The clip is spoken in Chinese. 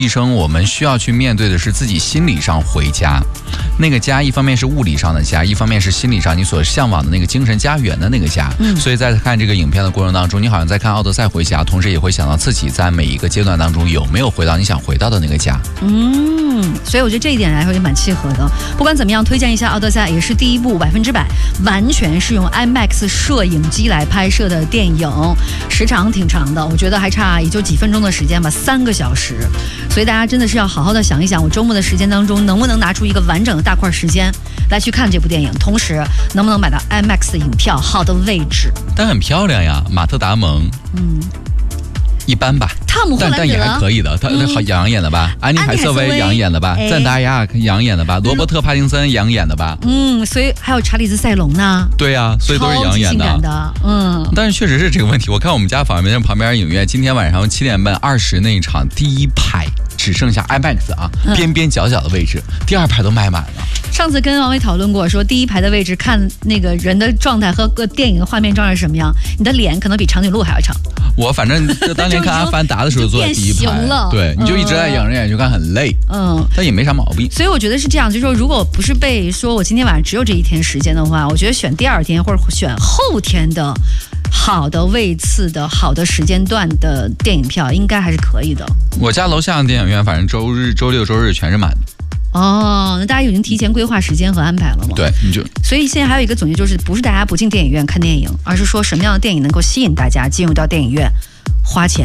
一生我们需要去面对的是自己心理上回家，那个家一方面是物理上的家，一方面是心理上你所向往的那个精神家园的那个家。所以在看这个影片的过程当中，你好像在看《奥德赛》回家，同时也会想到自己在每一个阶段当中有没有回到你想回到的那个家。 所以我觉得这一点来说也蛮契合的。不管怎么样，推荐一下《奥德赛》，也是第一部100%完全是用 IMAX 摄影机来拍摄的电影，时长挺长的，我觉得还差也就几分钟的时间吧，3个小时。所以大家真的是要好好的想一想，我周末的时间当中能不能拿出一个完整的大块时间来去看这部电影，同时能不能买到 IMAX 的影票好的位置。 但很漂亮呀，马特·达蒙。一般吧， 汤姆·霍兰德但也还可以的，他好养眼的吧？安妮·海瑟薇养眼的吧？赞达亚养眼的吧？罗伯特·帕丁森养眼的吧？ 所以还有查理兹·塞隆呢。 对啊，所以都是养眼的。但是确实是这个问题。我看我们家旁边影院，今天晚上7点半20那一场，第一排只剩下 IMAX 啊，边边角角的位置，第2排都卖满了。 上次跟王伟讨论过，说第1排的位置看那个人的状态和个电影的画面状态是什么样，你的脸可能比长颈鹿还要长。 我反正当年看《阿凡达》的时候坐在第一排，对，你就一直在仰着眼去看，很累。但也没啥毛病。所以我觉得是这样，就是说，如果不是被说我今天晚上只有这一天时间的话，我觉得选第2天或者选后天的好的位次的好的时间段的电影票，应该还是可以的。 我家楼下的电影院，反正周日、周六、周日全是满的。 那大家已经提前规划时间和安排了吗？ 对，你就。 所以现在还有一个总结，就是不是大家不进电影院看电影，而是说什么样的电影能够吸引大家进入到电影院花钱。